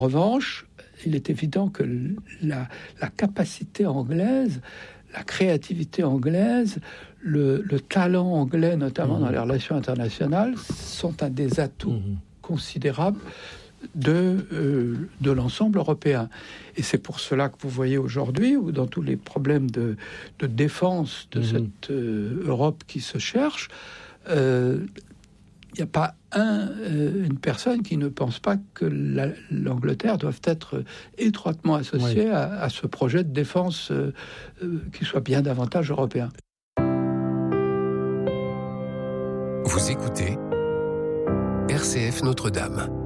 En revanche, il est évident que la capacité anglaise, la créativité anglaise, le talent anglais, notamment dans les relations internationales, sont un des atouts considérables de l'ensemble européen. Et c'est pour cela que vous voyez aujourd'hui, ou dans tous les problèmes de défense de cette Europe qui se cherche, il n'y a pas une personne qui ne pense pas que l'Angleterre doit être étroitement associée à ce projet de défense qui soit bien davantage européen. Vous écoutez RCF Notre-Dame.